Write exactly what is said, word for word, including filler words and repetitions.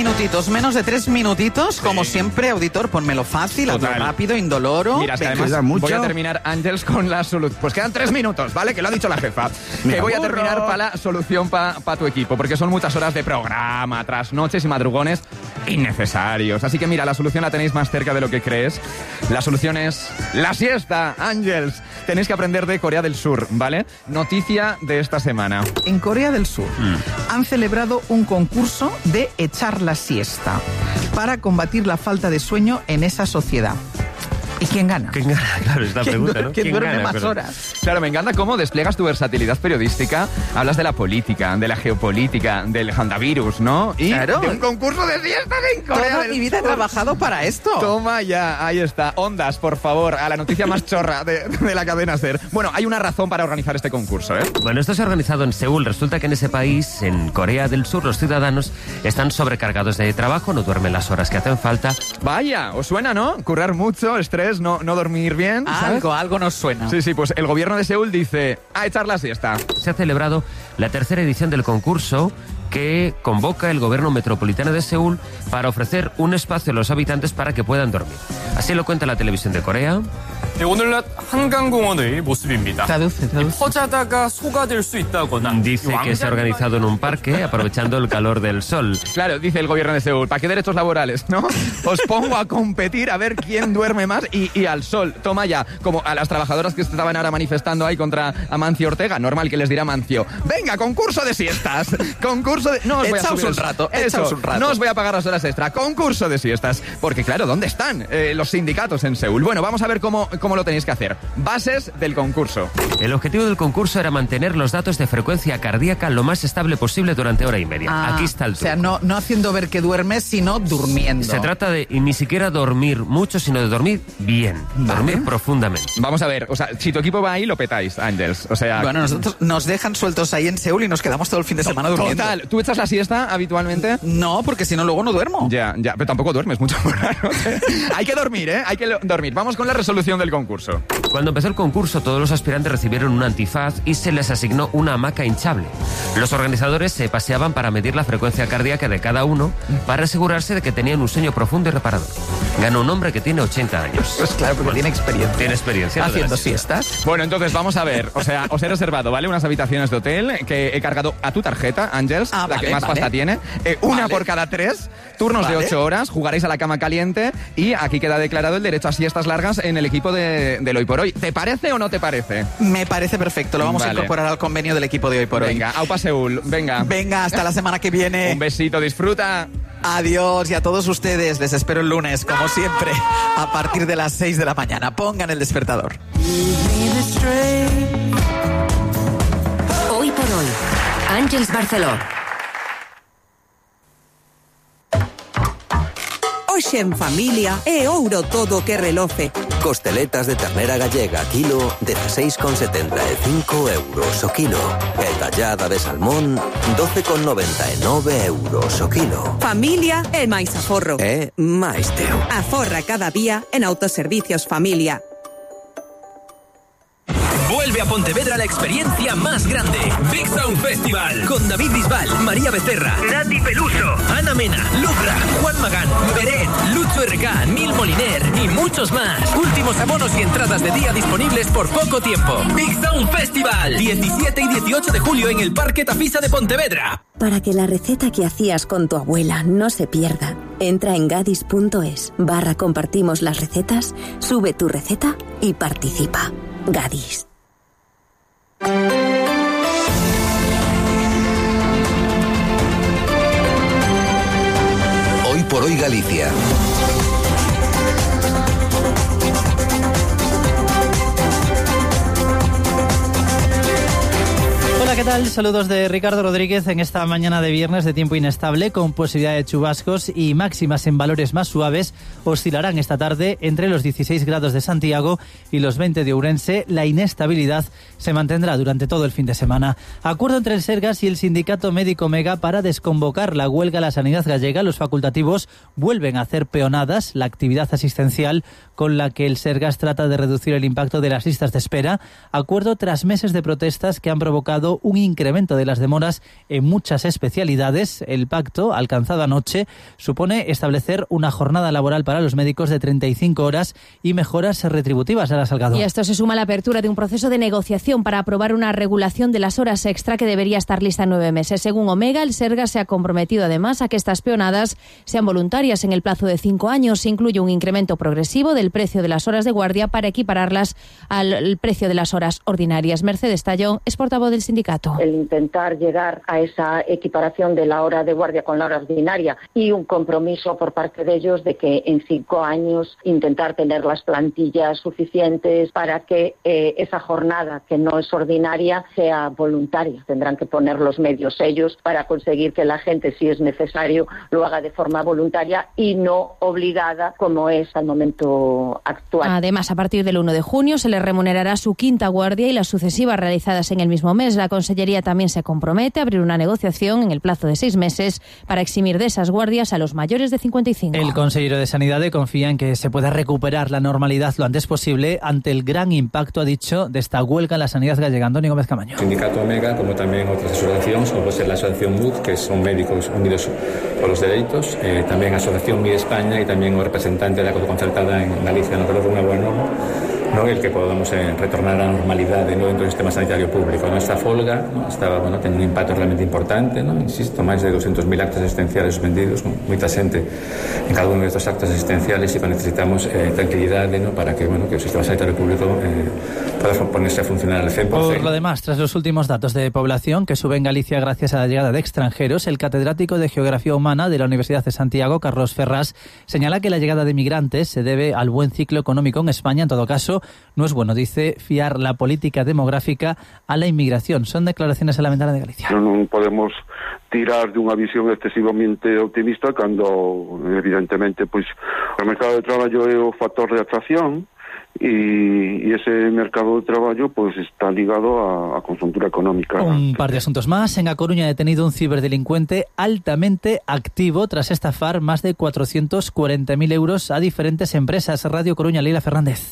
minutitos, menos de tres minutitos, sí. Como siempre, auditor, ponmelo fácil, hazlo rápido, indoloro. Mira, es que además voy a terminar, Ángels, con la solución. Pues quedan tres minutos, ¿vale? Que lo ha dicho la jefa. Que voy a terminar para la solución para pa tu equipo, porque son muchas horas de programa, trasnoches y madrugones innecesarios. Así que mira, la solución la tenéis más cerca de lo que crees. La solución es la siesta, Ángels. Tenéis que aprender de Corea del Sur, ¿vale? Noticia de esta semana. En Corea del Sur mm. han celebrado un concurso de echar la siesta para combatir la falta de sueño en esa sociedad. ¿Y quién gana? ¿Quién gana? Claro, esta pregunta, ¿no? ¿Quién, ¿Quién duerme gana, más pero... horas? Claro, me encanta cómo despliegas tu versatilidad periodística. Hablas de la política, de la geopolítica, del handavirus, ¿no? Y claro. de un concurso de siestas en Corea Toda del mi vida Sur. he trabajado para esto. Toma ya, ahí está. Ondas, por favor, a la noticia más chorra de, de la cadena SER. Bueno, hay una razón para organizar este concurso, ¿eh? Bueno, esto se ha organizado en Seúl. Resulta que en ese país, en Corea del Sur, los ciudadanos están sobrecargados de trabajo, no duermen las horas que hacen falta. Vaya, ¿os suena, no? Currar mucho, estrés, no, no dormir bien, ¿sabes? Algo, algo nos suena. Sí, sí, pues el gobierno de Seúl dice a echar la siesta. Se ha celebrado la tercera edición del concurso que convoca el gobierno metropolitano de Seúl para ofrecer un espacio a los habitantes para que puedan dormir. Así lo cuenta la televisión de Corea. 오늘날 한강공원의 모습입니다. Traduce, traduce. 퍼자다가 소가 될 수 있다거나. Dice que se ha organizado en un parque aprovechando el calor del sol. Claro, dice el gobierno de Seúl, ¿para qué derechos laborales, no? Os pongo a competir a ver quién duerme más y, y al sol. Toma ya, como a las trabajadoras que estaban ahora manifestando ahí contra Amancio Ortega, normal que les dirá Amancio. Venga, concurso de siestas. Concurso de... No os voy a subir un rato, Eso, un rato. No os voy a pagar las horas extra. Concurso de siestas. Porque claro, ¿dónde están eh, los sindicatos en Seúl? Bueno, vamos a ver cómo, cómo lo tenéis que hacer. Bases del concurso. El objetivo del concurso era mantener los datos de frecuencia cardíaca lo más estable posible durante hora y media. Ah, Aquí está el truco. O sea, no, no haciendo ver que duermes, sino durmiendo. Se trata de ni siquiera dormir mucho, sino de dormir bien. Vale. Dormir profundamente. Vamos a ver, o sea, si tu equipo va ahí, lo petáis, Ángels. O sea... Bueno, nosotros nos dejan sueltos ahí en Seúl y nos quedamos todo el fin de semana durmiendo. Total, ¿tú echas la siesta habitualmente? No, porque si no luego no duermo. Ya, ya, pero tampoco duermes mucho por la noche. Hay que dormir, ¿eh? Hay que lo- dormir. Vamos con la resolución del concurso. Cuando empezó el concurso, todos los aspirantes recibieron un antifaz y se les asignó una hamaca hinchable. Los organizadores se paseaban para medir la frecuencia cardíaca de cada uno para asegurarse de que tenían un sueño profundo y reparador. Ganó un hombre que tiene ochenta años. Pues claro, porque tiene experiencia. Tiene experiencia. Haciendo siestas. Bueno, entonces vamos a ver. O sea, os he reservado, ¿vale? Unas habitaciones de hotel que he cargado a tu tarjeta, Ángels, Ah, la vale, que más vale. pasta tiene. Eh, una Vale. por cada tres, turnos Vale. de ocho horas, jugaréis a la cama caliente y aquí queda declarado el derecho a siestas largas en el equipo de, del Hoy por Hoy. ¿Te parece o no te parece? Me parece perfecto. Lo vamos Vale. a incorporar al convenio del equipo de Hoy por Hoy. Venga, Aupa Seúl, venga. Venga, hasta la semana que viene. Un besito, disfruta. Adiós, y a todos ustedes les espero el lunes, como siempre, a partir de las seis de la mañana. Pongan el despertador. Hoy por hoy, Ángels Barceló. Hoxe en familia é ouro todo que reloce. Costeletas de ternera gallega kilo dieciséis con setenta e cinco euros o kilo. E tallada de salmón doce con noventa e nove euros o kilo. Familia é máis aforro. É máis teu. Aforra cada día en Autoservicios Familia. Vuelve a Pontevedra la experiencia más grande. Big Sound Festival. Con David Bisbal, María Becerra, Nati Peluso, Ana Mena, Lucra, Juan Magán, Beret, Lucho R K, Nil Moliner y muchos más. Últimos abonos y entradas de día disponibles por poco tiempo. Big Sound Festival. diecisiete y dieciocho de julio en el Parque Tafisa de Pontevedra. Para que la receta que hacías con tu abuela no se pierda, entra en gadis punto es barra compartimos las recetas, sube tu receta y participa. Gadis. Hoy por hoy Galicia. Hola, ¿qué tal? Saludos de Ricardo Rodríguez en esta mañana de viernes de tiempo inestable con posibilidad de chubascos y máximas en valores más suaves. Oscilarán esta tarde entre los dieciséis grados de Santiago y los veinte de Ourense. La inestabilidad se mantendrá durante todo el fin de semana. Acuerdo entre el Sergas y el Sindicato Médico Mega para desconvocar la huelga a la sanidad gallega. Los facultativos vuelven a hacer peonadas la actividad asistencial con la que el Sergas trata de reducir el impacto de las listas de espera. Acuerdo tras meses de protestas que han provocado un un incremento de las demoras en muchas especialidades. El pacto, alcanzado anoche, supone establecer una jornada laboral para los médicos de treinta y cinco horas y mejoras retributivas. A la Salgado. Y a esto se suma la apertura de un proceso de negociación para aprobar una regulación de las horas extra que debería estar lista en nueve meses. Según Omega, el Sergas se ha comprometido además a que estas peonadas sean voluntarias en el plazo de cinco años. Incluye un incremento progresivo del precio de las horas de guardia para equipararlas al precio de las horas ordinarias. Mercedes Tallón es portavoz del sindicato. El intentar llegar a esa equiparación de la hora de guardia con la hora ordinaria y un compromiso por parte de ellos de que en cinco años intentar tener las plantillas suficientes para que eh, esa jornada que no es ordinaria sea voluntaria. Tendrán que poner los medios ellos para conseguir que la gente, si es necesario, lo haga de forma voluntaria y no obligada como es al momento actual. Además, a partir del uno de junio se les remunerará su quinta guardia y las sucesivas realizadas en el mismo mes. La Consellería también se compromete a abrir una negociación en el plazo de seis meses para eximir de esas guardias a los mayores de cincuenta y cinco. El consejero de Sanidad confía en que se pueda recuperar la normalidad lo antes posible ante el gran impacto, ha dicho, de esta huelga en la sanidad gallega. Antonio Gómez Camaño. El sindicato Omega, como también otras asociaciones, como puede ser la asociación M U D, que son Médicos Unidos por los Derechos, eh, también asociación M I España y también un representante de la concertada en Galicia, no creo que una buena norma, ¿no? El que podamos eh, retornar a la normalidad de nuevo dentro del sistema sanitario público. ¿No? Esta folga, ¿no? Estaba, bueno, teniendo un impacto realmente importante, ¿no? Insisto, más de doscientos mil actos asistenciales suspendidos, ¿no? Mucha gente en cada uno de estos actos asistenciales y pues necesitamos eh, tranquilidad, ¿no? Para que, bueno, que el sistema sanitario público eh, pueda ponerse a funcionar al cien por ciento. Por lo demás, tras los últimos datos de población que sube en Galicia gracias a la llegada de extranjeros, el catedrático de Geografía Humana de la Universidad de Santiago, Carlos Ferrás, señala que la llegada de migrantes se debe al buen ciclo económico en España. En todo caso, no es bueno, dice, fiar la política demográfica a la inmigración. Son declaraciones elementales de Galicia. Non podemos tirar dunha visión excesivamente optimista cando, evidentemente, pois o mercado de traballo é o factor de atracción y, y ese mercado de traballo pues está ligado a, a conjuntura económica. Un par de asuntos más. En A Coruña ha detenido un ciberdelincuente altamente activo tras estafar más de cuatrocientos cuarenta mil euros a diferentes empresas. Radio Coruña, Leila Fernández.